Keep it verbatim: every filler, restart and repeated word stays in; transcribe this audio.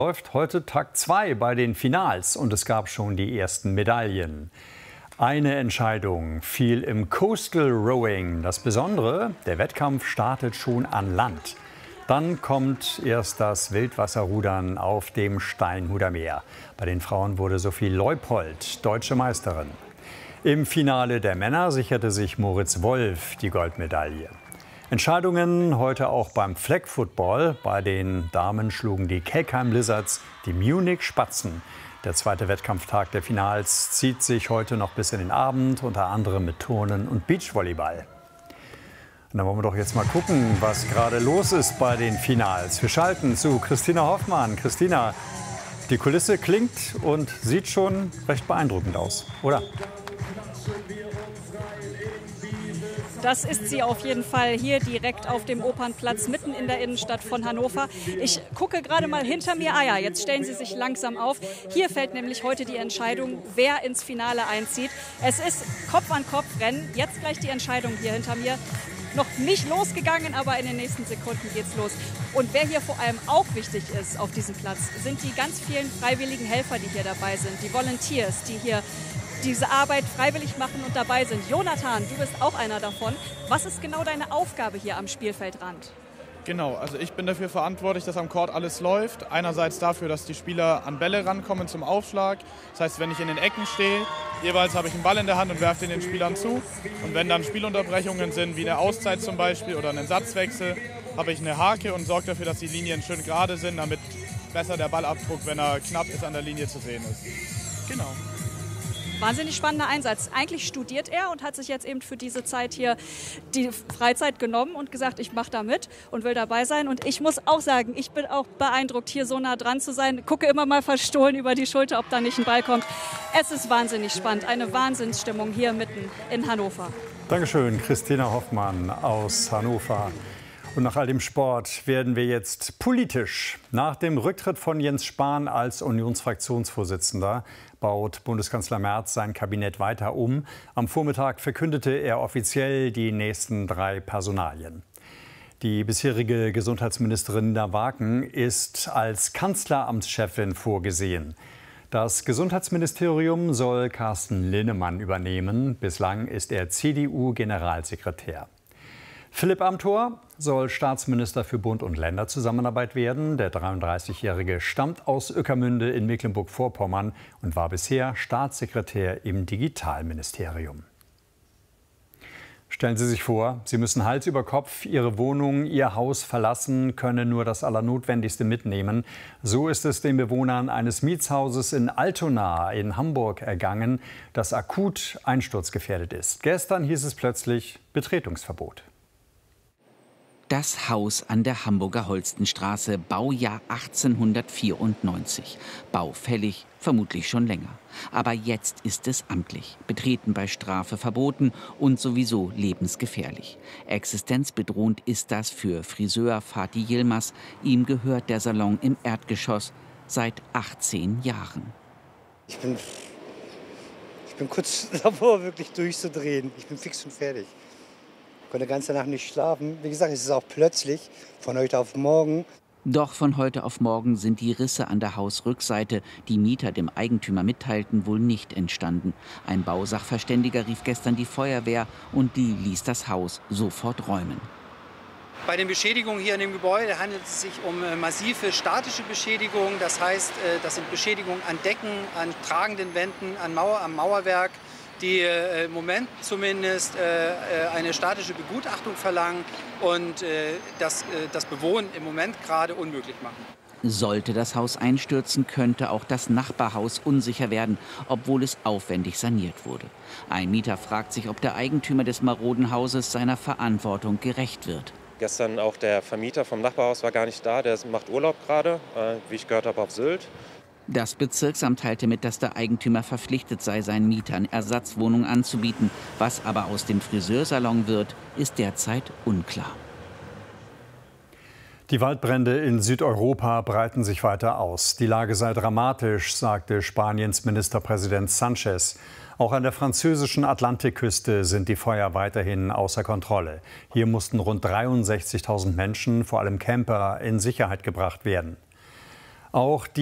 Läuft heute Tag zwei bei den Finals und es gab schon die ersten Medaillen. Eine Entscheidung fiel im Coastal Rowing. Das Besondere, der Wettkampf startet schon an Land. Dann kommt erst das Wildwasserrudern auf dem Steinhuder Meer. Bei den Frauen wurde Sophie Leupold deutsche Meisterin. Im Finale der Männer sicherte sich Moritz Wolf die Goldmedaille. Entscheidungen heute auch beim Flag Football. Bei den Damen schlugen die Kelkheim Lizards die Munich Spatzen. Der zweite Wettkampftag der Finals zieht sich heute noch bis in den Abend, unter anderem mit Turnen und Beachvolleyball. Und dann wollen wir doch jetzt mal gucken, was gerade los ist bei den Finals. Wir schalten zu Christina Hoffmann. Christina, die Kulisse klingt und sieht schon recht beeindruckend aus, oder? Das ist sie auf jeden Fall hier direkt auf dem Opernplatz mitten in der Innenstadt von Hannover. Ich gucke gerade mal hinter mir. Ah ja, jetzt stellen sie sich langsam auf. Hier fällt nämlich heute die Entscheidung, wer ins Finale einzieht. Es ist Kopf-an-Kopf-Rennen. Jetzt gleich die Entscheidung hier hinter mir. Noch nicht losgegangen, aber in den nächsten Sekunden geht's los. Und wer hier vor allem auch wichtig ist auf diesem Platz, sind die ganz vielen freiwilligen Helfer, die hier dabei sind. Die Volunteers, die hier diese Arbeit freiwillig machen und dabei sind. Jonathan, du bist auch einer davon. Was ist genau deine Aufgabe hier am Spielfeldrand? Genau, also ich bin dafür verantwortlich, dass am Court alles läuft. Einerseits dafür, dass die Spieler an Bälle rankommen zum Aufschlag. Das heißt, wenn ich in den Ecken stehe, jeweils habe ich einen Ball in der Hand und werfe den den Spielern zu. Und wenn dann Spielunterbrechungen sind, wie eine Auszeit zum Beispiel oder einen Satzwechsel, habe ich eine Hake und sorge dafür, dass die Linien schön gerade sind, damit besser der Ballabdruck, wenn er knapp ist, an der Linie zu sehen ist. Genau. Wahnsinnig spannender Einsatz. Eigentlich studiert er und hat sich jetzt eben für diese Zeit hier die Freizeit genommen und gesagt, ich mache da mit und will dabei sein. Und ich muss auch sagen, ich bin auch beeindruckt, hier so nah dran zu sein. Gucke immer mal verstohlen über die Schulter, ob da nicht ein Ball kommt. Es ist wahnsinnig spannend. Eine Wahnsinnsstimmung hier mitten in Hannover. Dankeschön, Christina Hoffmann aus Hannover. Und nach all dem Sport werden wir jetzt politisch. Nach dem Rücktritt von Jens Spahn als Unionsfraktionsvorsitzender baut Bundeskanzler Merz sein Kabinett weiter um. Am Vormittag verkündete er offiziell die nächsten drei Personalien. Die bisherige Gesundheitsministerin Nina Waken ist als Kanzleramtschefin vorgesehen. Das Gesundheitsministerium soll Carsten Linnemann übernehmen. Bislang ist er C D U-Generalsekretär. Philipp Amthor soll Staatsminister für Bund und Länderzusammenarbeit werden. Der dreiunddreißigjährige stammt aus Ueckermünde in Mecklenburg-Vorpommern und war bisher Staatssekretär im Digitalministerium. Stellen Sie sich vor, Sie müssen Hals über Kopf Ihre Wohnung, Ihr Haus verlassen, können nur das Allernotwendigste mitnehmen. So ist es den Bewohnern eines Mietshauses in Altona in Hamburg ergangen, das akut einsturzgefährdet ist. Gestern hieß es plötzlich Betretungsverbot. Das Haus an der Hamburger Holstenstraße, Baujahr achtzehnhundertvierundneunzig. Baufällig, vermutlich schon länger. Aber jetzt ist es amtlich. Betreten bei Strafe verboten und sowieso lebensgefährlich. Existenzbedrohend ist das für Friseur Fatih Yilmaz. Ihm gehört der Salon im Erdgeschoss seit achtzehn Jahren. Ich bin, ich bin kurz davor, wirklich durchzudrehen. Ich bin fix und fertig. Ich konnte die ganze Nacht nicht schlafen. Wie gesagt, es ist auch plötzlich, von heute auf morgen. Doch von heute auf morgen sind die Risse an der Hausrückseite, die Mieter dem Eigentümer mitteilten, wohl nicht entstanden. Ein Bausachverständiger rief gestern die Feuerwehr und die ließ das Haus sofort räumen. Bei den Beschädigungen hier in dem Gebäude handelt es sich um massive statische Beschädigungen. Das heißt, das sind Beschädigungen an Decken, an tragenden Wänden, an Mauer, am Mauerwerk, die äh, im Moment zumindest äh, eine statische Begutachtung verlangen und äh, das, äh, das Bewohnen im Moment gerade unmöglich machen. Sollte das Haus einstürzen, könnte auch das Nachbarhaus unsicher werden, obwohl es aufwendig saniert wurde. Ein Mieter fragt sich, ob der Eigentümer des maroden Hauses seiner Verantwortung gerecht wird. Gestern auch der Vermieter vom Nachbarhaus war gar nicht da, der macht Urlaub gerade, äh, wie ich gehört habe, auf Sylt. Das Bezirksamt teilte mit, dass der Eigentümer verpflichtet sei, seinen Mietern Ersatzwohnungen anzubieten. Was aber aus dem Friseursalon wird, ist derzeit unklar. Die Waldbrände in Südeuropa breiten sich weiter aus. Die Lage sei dramatisch, sagte Spaniens Ministerpräsident Sánchez. Auch an der französischen Atlantikküste sind die Feuer weiterhin außer Kontrolle. Hier mussten rund dreiundsechzigtausend Menschen, vor allem Camper, in Sicherheit gebracht werden. Auch